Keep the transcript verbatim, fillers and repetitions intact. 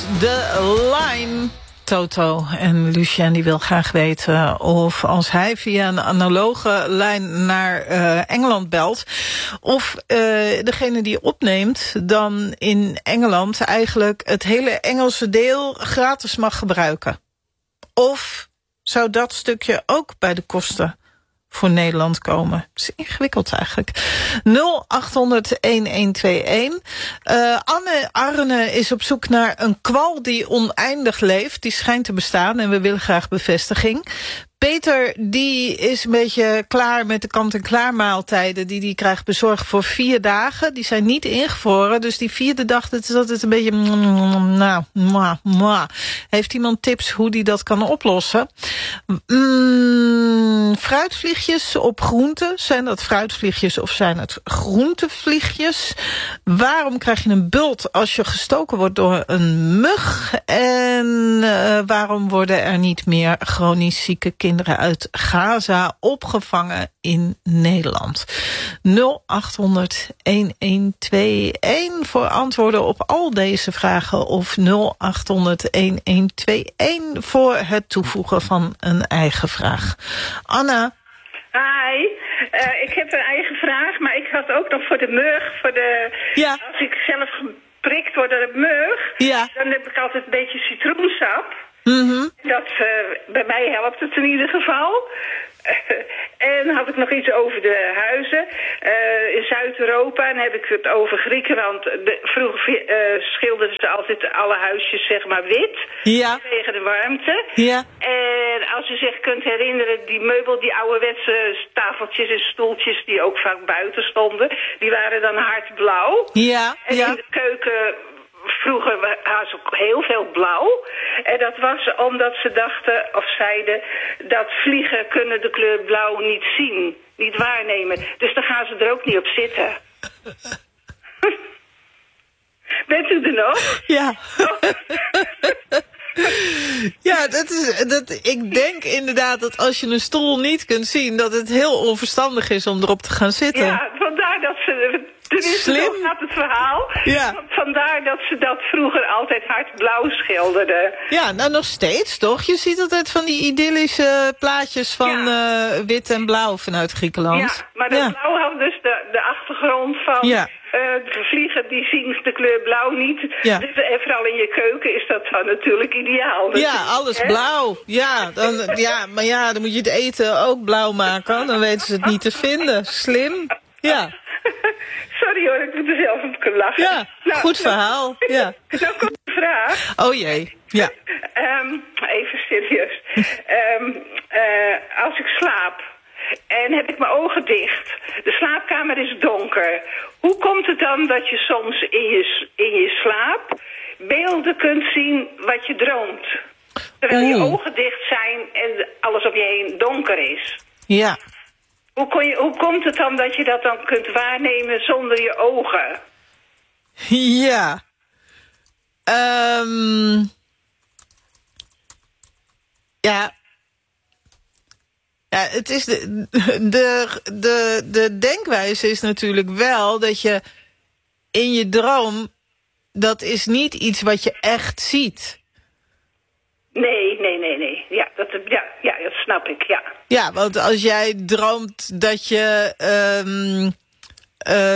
the line. Toto en Lucien die wil graag weten of als hij via een analoge lijn naar uh, Engeland belt, of uh, degene die opneemt dan in Engeland eigenlijk het hele Engelse deel gratis mag gebruiken. Of zou dat stukje ook bij de kosten voor Nederland komen? Het is ingewikkeld eigenlijk. nul acht honderd een een twee een. Uh, Anne Arne is op zoek naar een kwal die oneindig leeft. Die schijnt te bestaan en we willen graag bevestiging. Peter die is een beetje klaar met de kant-en-klaar maaltijden die hij krijgt bezorgd voor vier dagen. Die zijn niet ingevroren, dus die vierde dag dat is altijd een beetje... Nou, mwah, mwah. Heeft iemand tips hoe die dat kan oplossen? Mm, fruitvliegjes op groenten. Zijn dat fruitvliegjes of zijn het groentevliegjes? Waarom krijg je een bult als je gestoken wordt door een mug? En uh, waarom worden er niet meer chronisch zieke kinderen kinderen uit Gaza opgevangen in Nederland? nul acht honderd een een twee een voor antwoorden op al deze vragen, of nul acht honderd een een twee een voor het toevoegen van een eigen vraag. Anna? Hi, uh, ik heb een eigen vraag, maar ik had ook nog voor de mug, voor de, ja. als ik zelf geprikt word door een mug, ja. dan heb ik altijd een beetje citroensap. Mm-hmm. Dat, uh, bij mij helpt het in ieder geval. Uh, en had ik nog iets over de huizen. Uh, in Zuid-Europa, en heb ik het over Griekenland. De, vroeger uh, schilderden ze altijd alle huisjes zeg maar wit. Ja. Tegen de warmte. Ja. En als u zich kunt herinneren, die meubel, die ouderwetse tafeltjes en stoeltjes die ook vaak buiten stonden, die waren dan hardblauw. Ja. En ja. in de keuken vroeger was ook heel veel blauw. En dat was omdat ze dachten of zeiden dat vliegen kunnen de kleur blauw niet zien, niet waarnemen. Dus dan gaan ze er ook niet op zitten. Bent u er nog? Ja. Ja, dat is, dat, ik denk inderdaad dat als je een stoel niet kunt zien, dat het heel onverstandig is om erop te gaan zitten. Ja, vandaar dat ze... Slim. Gaat het verhaal. Ja. Vandaar dat ze dat vroeger altijd hardblauw schilderden. Ja, nou nog steeds toch? Je ziet altijd van die idyllische plaatjes van ja. uh, wit en blauw vanuit Griekenland. Ja, maar dat ja. blauw had dus de, de achtergrond van... Ja. Uh, de vliegen die zien de kleur blauw niet. Ja. Dus, en vooral in je keuken is dat dan natuurlijk ideaal. Dus, ja, alles hè? Blauw. Ja, dan, ja, maar ja, dan moet je het eten ook blauw maken. Dan weten ze het niet te vinden. Slim. Ja. Sorry hoor, ik moet er zelf op kunnen lachen. Ja, nou, goed verhaal. Ja. Nou komt de vraag. Oh jee, ja. Um, even serieus. Um, uh, als ik slaap en heb ik mijn ogen dicht, de slaapkamer is donker. Hoe komt het dan dat je soms in je, in je slaap beelden kunt zien wat je droomt? Terwijl Oeh. je ogen dicht zijn en alles om je heen donker is. Ja. Hoe, kon je, hoe komt het dan dat je dat dan kunt waarnemen zonder je ogen? Ja. Um, ja. Ja, het is de, de, de, de denkwijze is natuurlijk wel dat je in je droom, dat is niet iets wat je echt ziet. Nee, nee, nee, nee. Ja, dat, ja, ja, dat snap ik, ja. Ja, want als jij droomt dat je... Um, uh,